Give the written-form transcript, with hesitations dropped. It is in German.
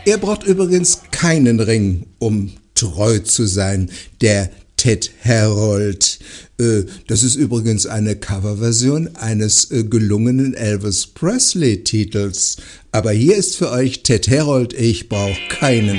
Er braucht übrigens keinen Ring, um treu zu sein, der Ted Herold. Das ist übrigens eine Coverversion eines gelungenen Elvis Presley-Titels. Aber hier ist für euch Ted Herold, ich brauch keinen